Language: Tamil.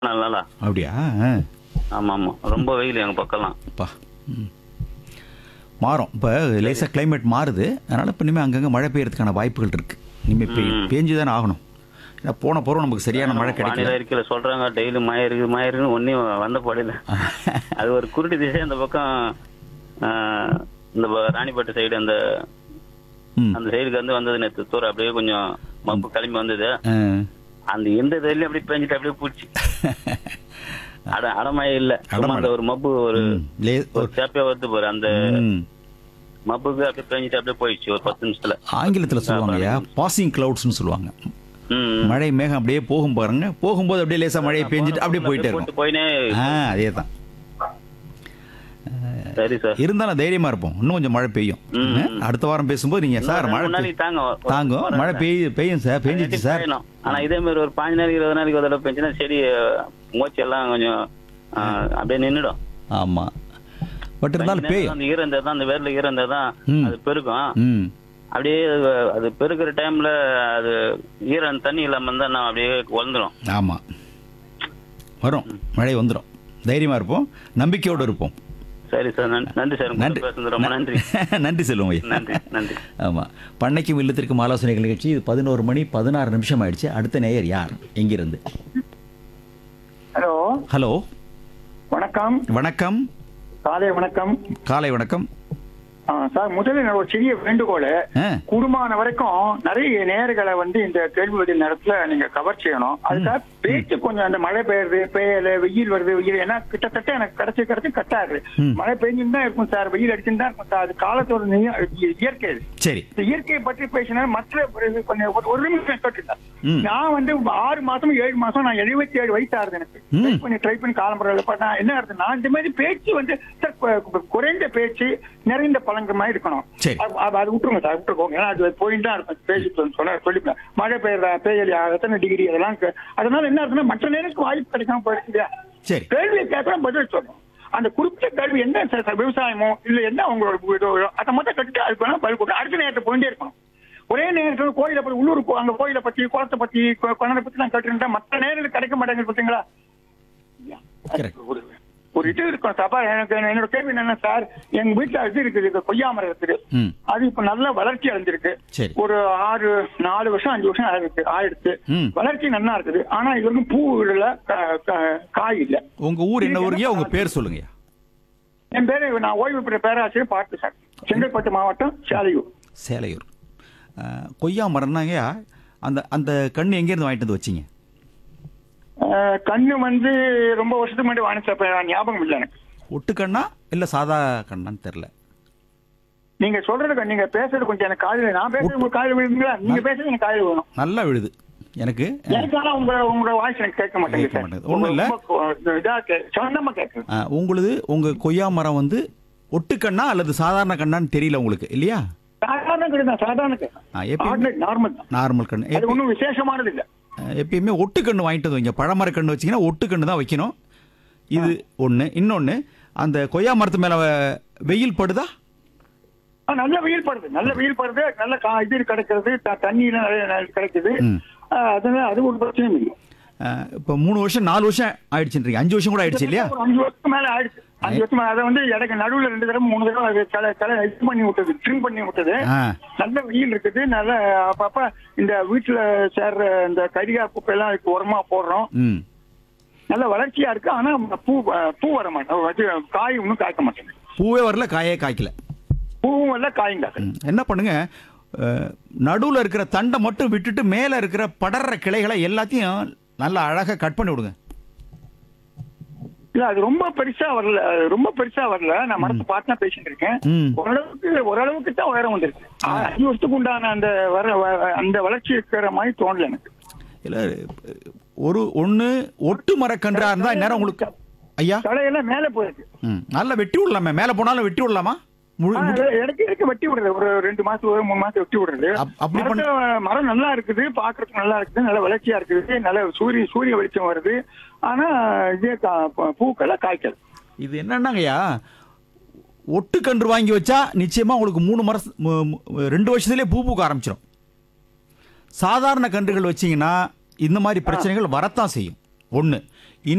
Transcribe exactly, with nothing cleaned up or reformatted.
நாளா. அப்படியா? ஆமா ஆமா, ரொம்ப வெயில் எங்க பக்கம்லாம். அப்பா. ம். மாறும். இப்போ லேசாக கிளைமேட் மாறுது. அதனால் இப்போ இனிமேல் அங்கங்கே மழை பெய்யறதுக்கான வாய்ப்புகள் இருக்குது. இனிமேல் பெய் ம். பேஞ்சு தானே ஆகணும். ஏன்னா போன போகிறோம் நமக்கு சரியான மழை கிடைக்கல. வானிலை அறிக்கையில சொல்றாங்க டெய்லி மழை இருக்கு மழை இருக்குன்னு ஒன்னும் வந்த படையில. அது ஒரு குருட்டு திசை அந்த பக்கம். ஆஹ், இந்த ப- ராணிப்பேட்டை சைடு அந்த ம். அந்த சைடுக்கு வந்து வந்தது நேற்று தூரம் அப்படியே கொஞ்சம் மப்பு கிளம்பி வந்தது. ஆ. அந்த எந்த தைரியம் அப்படியே பெஞ்சிட்டு அப்படியே போச்சு. அட அடமழை இல்ல, சும்மா அடமழை. அந்த ஒரு மப்பு ஒரு ம். லே ஒரு சேப்பையா வருது பாரு, அந்த ம். மப்புக்கு அப்படியே பெஞ்சிட்டு அப்படியே போயிடுச்சு ஒரு பத்து நிமிஷத்துல. ஆங்கிலத்தில் சொல்லுவாங்கய்யா, பாசிங் கிளவுட்ஸ்னு சொல்லுவாங்க. ம். மழை மேகம் அப்படியே போகும் பாருங்க, போகும்போது அப்படியே லேசாக மழையை பெஞ்சிட்டு அப்படியே போயிட்டே போட்டு இருக்கும். போயினே. ஆ, அதே தான். சரி சார். இருந்தாலும் தைரியமா இருப்போம். இன்னும் கொஞ்சம் மழை பெய்யும். ம். அடுத்த வாரம் பேசும்போது நீங்க சார் மழை மூணு நாளைக்கு பெய்- தாங்க தாங்கும், மழை பெய்யும் பெய்யும் சார், பெஞ்சிச்சு சார். பெய்யணும். ஆனா இதே மாதிரி ஒரு பாஞ்சு நாளைக்கு இருபது நாளைக்கு ஒரு தடவை பெஞ்சுன்னா செடி மூச்சு எல்லாம் கொஞ்சம் ஆஹ், அப்படியே நின்னுடும். ஆமா, பட் இருந்தாலும் பெய்யும். அந்த ஈரம் இருந்தா தான், அந்த வேர்ல ஈரம் இருந்தா தான் ம். அது பெருக்கும். ம். அப்படியே அது- அது பெருக்கிற டைம்ல அது ஈரம் தண்ணி இல்லாம இருந்தா நான் அப்படியே வளர்ந்துரும். ஆமா, வரும், மழை வந்துடும். தைரியமா இருப்போம், நம்பிக்கையோடு இருப்போம். சரி சார், நன்றி நன்றி சார், உங்க நன்றி. கூட பேசுனது ரொம்ப நன்றி. நன்றி செல்வம் ஐயா. நன்றி நன்றி. ஆமா, பண்ணைக்கும் இல்லத்திற்கும் ஆலோசனைகள் நிகழ்ச்சி. இது பதினோரு மணி பதினாறு நிமிஷம் ஆயிடுச்சு. அடுத்த நேயர் யார், எங்கிருந்து? ஹலோ, ஹலோ, வணக்கம். வணக்கம். காலை வணக்கம். காலை வணக்கம். ஆ, சார், முதல்ல நான் ஒரு சிறிய வேண்டுகோள். ஆ. குடும்பமான வரைக்கும் நிறைய நேர்களை வந்து இந்த கேள்வி பதில் நேரத்துல நீங்க கவர் செய்யணும். அதுக்காக பேச்சு கொஞ்சம், அந்த மழை பெய்யுறது பெய்யல, வெயில் வருது வெயில், ஏன்னா கிட்டத்தட்ட எனக்கு கிடைச்சி கிடைச்சி கட்டாரு. ம். மழை பெஞ்சுன்னு தான் இருக்கும் சார், வெயில் அடிச்சுன்னு தான் இருக்கும் சார். அது காலத்தோட நிய- இயற்கை அது. சரி. இந்த இயற்கையை பற்றி பேசினா மற்ற ஒரு- கொஞ்சம் ஒரு- ஒரு நிமிஷம் கேட்டுட்டேன். ம். நான் வந்து ஆறு மாசம் ஏழு மாசம் நான் எழுபத்தி ஏழு வயசு ஆகுது எனக்கு. ம். ட்ரை பண்ணி ட்ரை பண்ணி காலம்புறையில் நான் என்ன ஆகுது, நான் இந்த மாதிரி பேச்சு வந்து சார், கு- கு- குறைந்த பேச்சு நிறைந்த பழங்க மாதிரி இருக்கணும். சரி. அது- அது அது விட்டுருங்க சார், விட்டுருக்கோங்க. ஏன்னா அது போயிட்டா இருக்கும் பேசி சொல்ல சொல்லிப்பேன். மழை பெய்யறா பெய்யலையா, எத்தனை டிகிரி, அதெல்லாம் கே- அதனால என்ன இருக்குன்னா மற்ற நேரத்துக்கு வாய்ப்பு கிடைக்காம போயிடுச்சு. சரி. கேள்வியை கேட்கலாம், பதில் சொல்லணும். அந்த குறிப்பிட்ட கேள்வி என்ன சார், சார், விவசாயமோ இல்ல என்ன உங்களோட இதோ அதை மட்டும் கட்டுட்டு அதுக்கு வேணா பதில் கொடுக்கணும். அடுத்த நேரத்தை போயிட்டே இருக்கணும். ஒரே நேரத்தில் கோயிலை பத்தி, உள்ளூர் கோ- அந்த கோயிலை பத்தி, குளத்தை பத்தி, கொ- குழந்தை பத்தி நான் கேட்டுருந்தா மற்ற நேரத்தில் கிடைக்க மாட்டேங்குது பார்த்தீங்களா? Correct. ஒரு- ஒரு இது இருக்கும் சபா. எனக்கு என்னோட கேள்வி என்னன்னா சார், எங்க வீட்டுல இது இருக்குது, இது கொய்யா மரம் இருக்குது. ம். அது இப்ப நல்ல வளர்ச்சி அடைஞ்சிருக்கு. சரி. ஒரு ஆறு நாலு வருஷம் அஞ்சு வருஷம் ஆயிருக்கு ஆயிடுச்சு. ம். வளர்ச்சி நல்லா இருக்குது. ஆனா இது வரைக்கும் பூ இல்ல, க- க- காய் இல்ல. உங்க ஊர் என்ன ஊருங்கய்யா? உங்க பேர் சொல்லுங்கய்யா. என் பேரு, நான் ஓய்வு பெற்ற பேராசிரியர் பார்த்து சார், செங்கல்பட்டு மாவட்டம் சேலையூர். சேலையூர். ஆ, கொய்யா மரம்னாங்கய்யா, அந்த அந்த கண்ணு எங்கேருந்து வாங்கிட்டு வந்து வச்சிங்க? அஹ், கண்ணு வந்து ரொம்ப வருஷத்துக்கு முன்னாடி வாங்கிச்சப்ப ஞாபகம் இல்லை எனக்கு. ஒட்டு கண்ணா இல்லை சாதா கண்ணான்னு தெரில. நீங்க சொல்றது, நீங்க பேசுறது கொஞ்சம் எனக்கு காலையில, நான் பேசுறது உங்களுக்கு காலையில் விழுதுங்களா? நீங்க பேசுறது எனக்கு காலையில் விழுணும். நல்லா விழுது எனக்கு. எனக்கு ஆனா உங்க உங்களோட வாய்ஸ் எனக்கு கேட்க மாட்டேங்குது கேட்க சார். மாட்டேங்குது. ஒண்ணும் இல்ல. ரொம்ப கொ- இதா கே- சொந்தமா கேட்குது. ஆ, உங்களுது உங்க கொய்யா மரம் வந்து ஒட்டு கண்ணா அல்லது சாதாரண கண்ணான்னு தெரியல உங்களுக்கு இல்லையா? சாதாரண கிடையாது, சாதாரண ஆ, எப்பயுமே நார்மல் தான். நார்மல் கண்ணு. அது எப்ப- ஒன்றும் விசேஷமானது இல்லை. ஆ, எப்பயுமே ஒட்டு கண்ணு வாங்கிட்டு வந்து வைங்க. பழமர கண்ணு வச்சீங்கன்னா ஒட்டு கண்ணு தான் வைக்கணும். இது ஒன்று. இன்னொன்று, அந்த கொய்யா மரத்து மேலே வெயில் படுதா? ஆ, நல்ல வெயில் படுது, நல்ல வெயில் படுது, நல்ல கா- இது கிடைக்கிறது, த- தண்ணியில நிறைய நிறைய கிடைக்குது. ம். ஆ, அதனால அது ஒரு பிரச்சனையும் இல்லை. இப்போ மூணு வருஷம் நாலு வருஷம் ஆயிடுச்சுன்றீங்க. அஞ்சு வருஷம் கூட ஆயிடுச்சு இல்லையா? ஒரு அஞ்சு வருஷத்துக்கு மேல ஆயிடுச்சு. அஞ்சு வருஷம் மேல அதை வந்து எனக்கு நடுவுல ரெண்டு தடவை மூணு தடவை அது களை களை இது பண்ணி விட்டது, ட்ரிம் பண்ணி விட்டது. ஆ. நல்ல வெயில் இருக்குது. நல்ல அப்பப்ப இந்த வீட்டுல சேர்ற இந்த கரிகா குப்பை எல்லாம் அதுக்கு உரமா போடுறோம். ம். நல்ல வளர்ச்சியா இருக்கு. ஆனா பூ பூ வர மாட்டேன், காய் ஒன்றும் காய்க்க மாட்டேங்குது. பூவே வரல, காயே காய்க்கல. பூவும் இல்ல, காயும் காய்க்கல. ம். என்ன பண்ணுங்க, நடுவில் இருக்கிற தண்டை மட்டும் விட்டுட்டு மேலே இருக்கிற படர்ற கிளைகளை எல்லாத்தையும் நல்லா அழகாக கட் பண்ணி விடுங்க. இல்ல, அது ரொம்ப பெருசா வரல, ரொம்ப பெருசா வரல. நான் மரத்தை பார்த்து தான் பேசிட்டு இருக்கேன். ம். ஓரளவுக்கு ஓரளவுக்கு தான் உயரம் வந்திருக்கு. ஆ, அஞ்சு வருஷத்துக்கு உண்டான அந்த வர வ- அந்த வளர்ச்சி இருக்கிற மாதிரி தோணல எனக்கு. இல்லை, ஒரு ஒன்று ஒட்டு மரக்கன்றா இருந்தால் இந்நேரம் உங்களுக்கு ஐயா. தலையெல்லாம் மேல போயிருக்கு. ம். நல்லா வெட்டி விடலாமே, மேலே போனாலும் வெட்டி விடலாமா? முழு ஆ, முடி- எனக்கு இருக்கு, வெட்டி விடுறது. ஒரு ரெண்டு மாசம் ஒரு மூணு மாசம் வெட்டி விடுறது. அப்- அப்படி பண்ண- மரத்துல மரம் நல்லா இருக்குது, பாக்குறதுக்கு நல்லா இருக்குது, நல்ல வளர்ச்சியா இருக்குது, நல்ல சூரிய சூரிய வெளிச்சம் வருது. ஆனா இதே கா- பூக்கெல்லாம் காய்க்கல. இது என்னன்னாங்கய்யா, ஒட்டு கன்று வாங்கி வச்சா நிச்சயமா உங்களுக்கு மூணு மரம் மு- மு- ரெண்டு வருஷத்துலேயே பூ பூக்க ஆரம்பிச்சிடும். சாதாரண கன்றுகள் வச்சீங்கன்னா இந்த மாதிரி பிரச்சனைகள் வரத்தான் செய்யும். ஒன்று.